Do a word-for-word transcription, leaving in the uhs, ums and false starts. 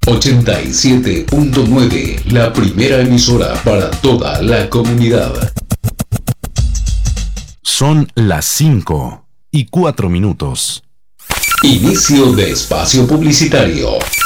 ochenta y siete punto nueve, la primera emisora para toda la comunidad. Son las cinco y cuatro minutos. Inicio de espacio publicitario.